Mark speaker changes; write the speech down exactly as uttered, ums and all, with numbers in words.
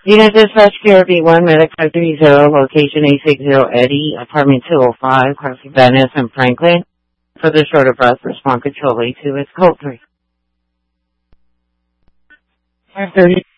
Speaker 1: Unit dispatch Q R V one, Medic five three zero, location eight six zero Eddie, apartment two oh five, crossing Venice and Franklin. For the short of breath, respond control A two, it's code three. five thirty.